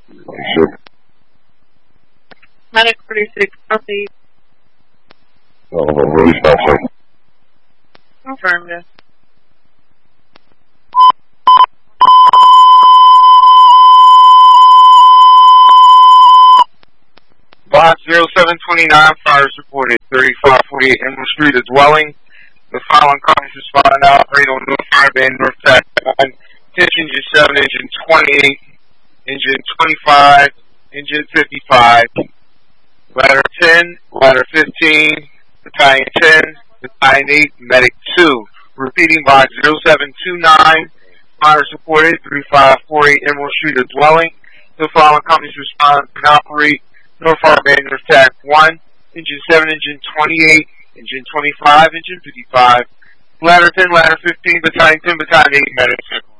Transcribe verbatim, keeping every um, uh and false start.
Sure. Medic forty-six, Southeast. Oh, release now, sir. Confirmed, yes. Box zero seven two nine, fires reported thirty-five forty-eight Emerald Street, a dwelling. The following companies responding to operate on North Fire Band, North Tack one, Tension Engine seven, Engine twenty-eight, Engine twenty-five, Engine fifty-five, Ladder ten, Ladder fifteen, Battalion ten, Battalion eight, Medic two. Repeating, Box zero seven two nine, fires reported thirty-five forty-eight Emerald Street, a dwelling. The following companies respond and operate North Fire Band, North Tack one, Engine seven, Engine twenty-eight, Engine twenty-five, Engine fifty-five, Ladder ten, Ladder fifteen, Battalion ten, Battalion eight, Medic two.